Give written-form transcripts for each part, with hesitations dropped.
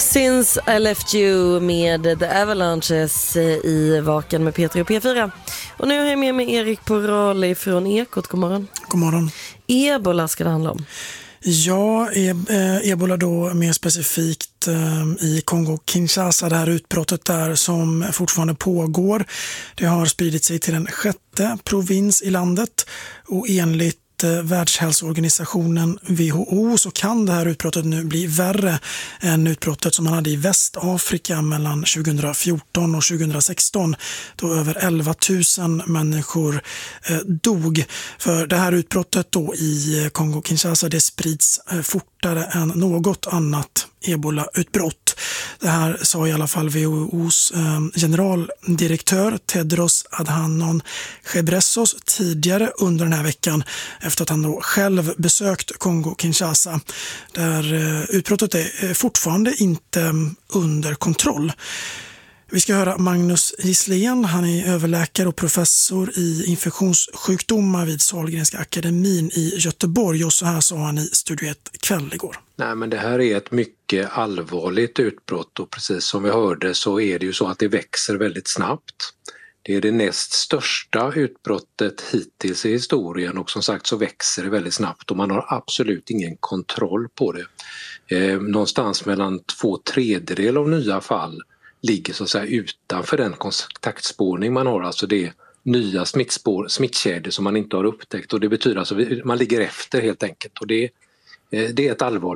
Since I left you med The Avalanches i Vaken med Peter och P4. Och nu är jag med Erik Porali från Ekot. God morgon. God morgon. Ebola ska det handla om. Ja, Ebola då mer specifikt i Kongo-Kinshasa, det här utbrottet där som fortfarande pågår. Det har spridit sig till den 6:e provins i landet och enligt Världshälsoorganisationen WHO så kan det här utbrottet nu bli värre än utbrottet som man hade i Västafrika mellan 2014 och 2016 då över 11 000 människor dog. För det här utbrottet då i Kongo-Kinshasa det sprids fortare än något annat Ebola-utbrott. Det här sa i alla fall WHO:s generaldirektör Tedros Adhanom Ghebreyesus tidigare under den här veckan efter att han då själv besökt Kongo-Kinshasa där utbrottet är fortfarande inte under kontroll. Vi ska höra Magnus Gisslén, han är överläkare och professor i infektionssjukdomar vid Sahlgrenska akademin i Göteborg och så här sa han i Studio 1 kväll igår. Nej, men det här är ett mycket allvarligt utbrott och precis som vi hörde så är det ju så att det växer väldigt snabbt. Det är det näst största utbrottet hittills i historien och som sagt så växer det väldigt snabbt och man har absolut ingen kontroll på det. Någonstans mellan 2/3 av nya fall ligger så att säga utanför den kontaktspårning man har, alltså det är nya smittkedjor som man inte har upptäckt och det betyder alltså att man ligger efter helt enkelt och det är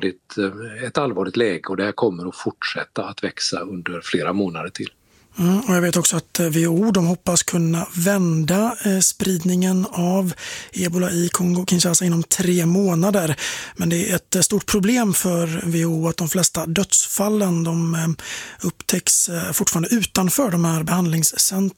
ett allvarligt läge och det här kommer att fortsätta att växa under flera månader till. Och jag vet också att WHO de hoppas kunna vända spridningen av Ebola i Kongo-Kinshasa inom 3 månader. Men det är ett stort problem för WHO att de flesta dödsfallen de upptäcks fortfarande utanför de här behandlingscentren